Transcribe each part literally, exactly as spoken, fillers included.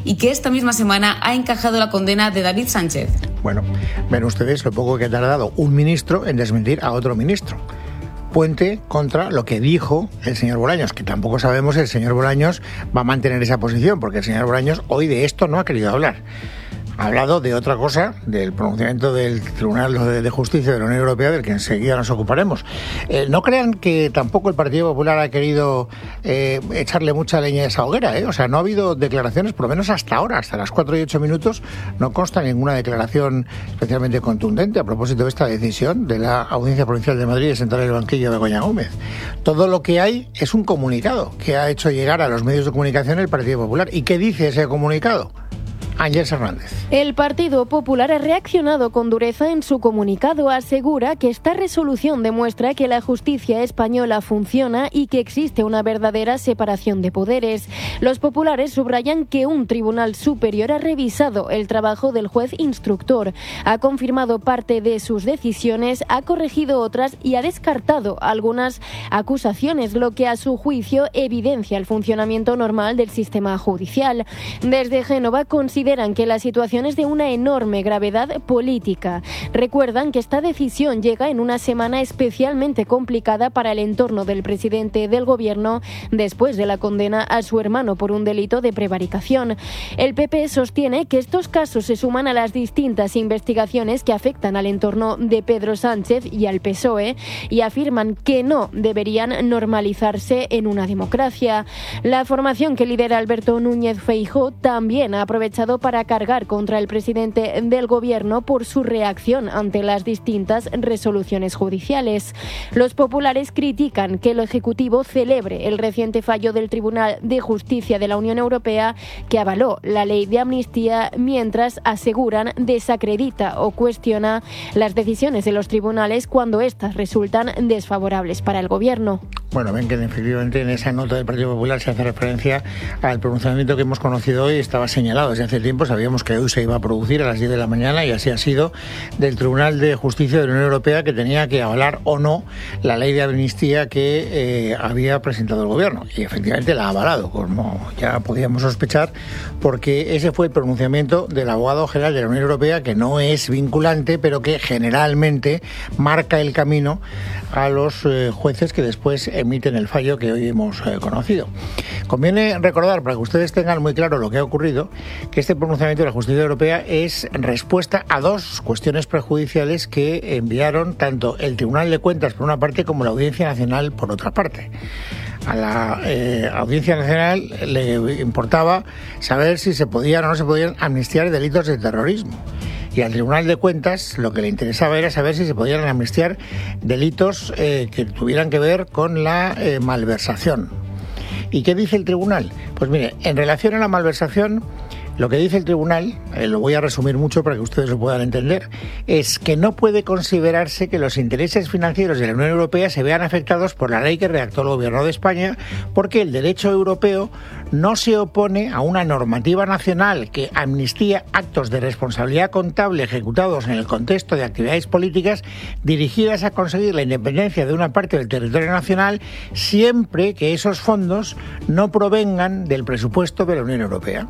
y que esta misma semana ha encajado la condena de David Sánchez. Bueno, ven ustedes lo poco que ha tardado un ministro en desmentir a otro ministro. Puente contra lo que dijo el señor Bolaños, que tampoco sabemos si el señor Bolaños va a mantener esa posición, porque el señor Bolaños hoy de esto no ha querido hablar. Ha hablado de otra cosa, del pronunciamiento del Tribunal de Justicia de la Unión Europea, del que enseguida nos ocuparemos. Eh, no crean que tampoco el Partido Popular ha querido eh, echarle mucha leña a esa hoguera, ¿eh? O sea, no ha habido declaraciones, por lo menos hasta ahora, hasta las cuatro y ocho minutos, no consta ninguna declaración especialmente contundente a propósito de esta decisión de la Audiencia Provincial de Madrid de sentar el banquillo de Begoña Gómez. Todo lo que hay es un comunicado que ha hecho llegar a los medios de comunicación el Partido Popular. ¿Y qué dice ese comunicado? Ángeles Hernández. El Partido Popular ha reaccionado con dureza en su comunicado. Asegura que esta resolución demuestra que la justicia española funciona y que existe una verdadera separación de poderes. Los populares subrayan que un tribunal superior ha revisado el trabajo del juez instructor, ha confirmado parte de sus decisiones, ha corregido otras y ha descartado algunas acusaciones, lo que a su juicio evidencia el funcionamiento normal del sistema judicial. Desde Génova consideran que la situación es de una enorme gravedad política. Recuerdan que esta decisión llega en una semana especialmente complicada para el entorno del presidente del gobierno después de la condena a su hermano por un delito de prevaricación. El P P sostiene que estos casos se suman a las distintas investigaciones que afectan al entorno de Pedro Sánchez y al P S O E y afirman que no deberían normalizarse en una democracia. La formación que lidera Alberto Núñez Feijóo también ha aprovechado para cargar contra el presidente del gobierno por su reacción ante las distintas resoluciones judiciales. Los populares critican que el Ejecutivo celebre el reciente fallo del Tribunal de Justicia de la Unión Europea que avaló la ley de amnistía, mientras aseguran desacredita o cuestiona las decisiones de los tribunales cuando éstas resultan desfavorables para el gobierno. Bueno, ven que efectivamente en esa nota del Partido Popular se hace referencia al pronunciamiento que hemos conocido hoy. Estaba señalado desde hace tiempo, sabíamos que hoy se iba a producir a las diez de la mañana y así ha sido, del Tribunal de Justicia de la Unión Europea, que tenía que avalar o no la ley de amnistía que eh, había presentado el gobierno. Y efectivamente la ha avalado, como ya podíamos sospechar, porque ese fue el pronunciamiento del abogado general de la Unión Europea, que no es vinculante, pero que generalmente marca el camino a los eh, jueces que después emiten el fallo que hoy hemos eh, conocido. Conviene recordar, para que ustedes tengan muy claro lo que ha ocurrido, que este pronunciamiento de la Justicia Europea es respuesta a dos cuestiones prejudiciales que enviaron tanto el Tribunal de Cuentas por una parte como la Audiencia Nacional por otra parte. A la eh, Audiencia Nacional le importaba saber si se podían o no se podían amnistiar delitos de terrorismo. Y al Tribunal de Cuentas lo que le interesaba era saber si se podían amnistiar delitos eh, que tuvieran que ver con la eh, malversación. ¿Y qué dice el Tribunal? Pues mire, en relación a la malversación, lo que dice el Tribunal, eh, lo voy a resumir mucho para que ustedes lo puedan entender, es que no puede considerarse que los intereses financieros de la Unión Europea se vean afectados por la ley que redactó el Gobierno de España, porque el derecho europeo no se opone a una normativa nacional que amnistía actos de responsabilidad contable ejecutados en el contexto de actividades políticas dirigidas a conseguir la independencia de una parte del territorio nacional, siempre que esos fondos no provengan del presupuesto de la Unión Europea.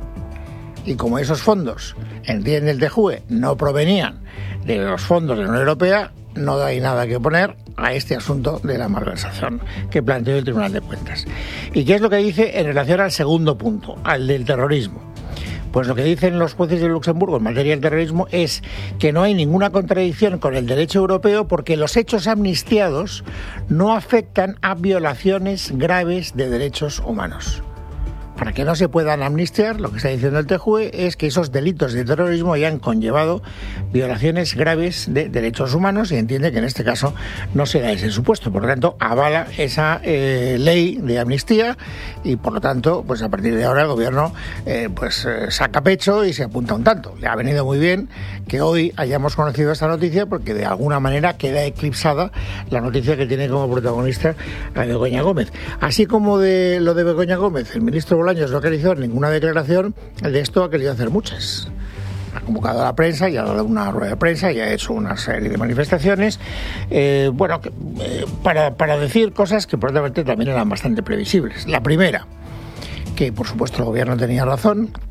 Y como esos fondos, entiende el T J U E, no provenían de los fondos de la Unión Europea, no hay nada que poner a este asunto de la malversación que planteó el Tribunal de Cuentas. ¿Y qué es lo que dice en relación al segundo punto, al del terrorismo? Pues lo que dicen los jueces de Luxemburgo en materia del terrorismo es que no hay ninguna contradicción con el derecho europeo porque los hechos amnistiados no afectan a violaciones graves de derechos humanos. Para que no se puedan amnistiar, lo que está diciendo el T J U E es que esos delitos de terrorismo hayan conllevado violaciones graves de derechos humanos y entiende que en este caso no se da ese supuesto. Por lo tanto, avala esa eh, ley de amnistía y, por lo tanto, pues a partir de ahora el Gobierno eh, pues eh, saca pecho y se apunta un tanto. Le ha venido muy bien que hoy hayamos conocido esta noticia porque de alguna manera queda eclipsada la noticia que tiene como protagonista a Begoña Gómez. Así como de lo de Begoña Gómez, el ministro Bolaños no ha querido hacer ninguna declaración, de esto ha querido hacer muchas. Ha convocado a la prensa y ha dado una rueda de prensa y ha hecho una serie de manifestaciones, eh, bueno, que, eh, para, para decir cosas que por otra parte también eran bastante previsibles. La primera, que por supuesto el Gobierno tenía razón,